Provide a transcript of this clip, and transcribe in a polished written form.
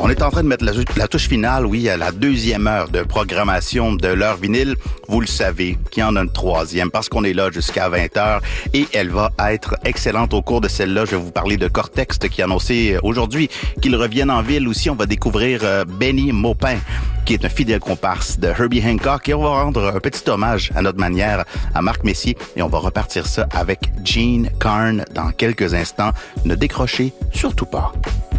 On est en train de mettre la touche finale, oui, à la deuxième heure de programmation de l'heure vinyle. Vous le savez, qu'il y en a une troisième parce qu'on est là jusqu'à 20h et elle va être excellente au cours de celle-là. Je vais vous parler de Cortex qui a annoncé aujourd'hui qu'ils reviennent en ville aussi. On va découvrir Benny Maupin, qui est un fidèle comparse de Herbie Hancock, et on va rendre un petit hommage à notre manière à Marc Messier et on va repartir ça avec Gene Carn dans quelques instants. Ne décrochez surtout pas.